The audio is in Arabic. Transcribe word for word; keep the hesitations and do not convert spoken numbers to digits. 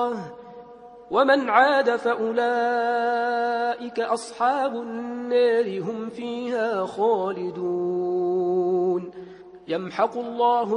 الله ومن عاد فأولئك أصحاب النار هم فيها خالدون يمحق الله